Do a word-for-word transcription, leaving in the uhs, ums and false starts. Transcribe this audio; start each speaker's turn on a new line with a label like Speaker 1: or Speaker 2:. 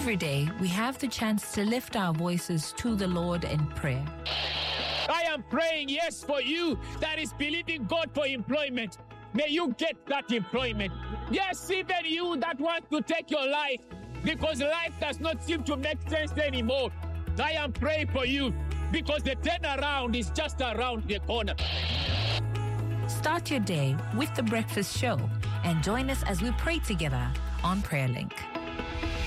Speaker 1: Every day, we have the chance to lift our voices to the Lord in prayer.
Speaker 2: I am praying, yes, for you that is believing God for employment. May you get that employment. Yes, even you that wants to take your life because life does not seem to make sense anymore. I am praying for you because the turnaround is just around the corner.
Speaker 1: Start your day with The Breakfast Show and join us as we pray together on PrayerLink.